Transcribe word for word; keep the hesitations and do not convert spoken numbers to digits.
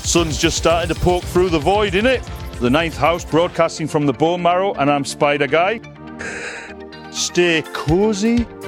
Sun's just starting to poke through the void, innit? The ninth house broadcasting from the bone marrow, and I'm Spider Guy. Stay cozy,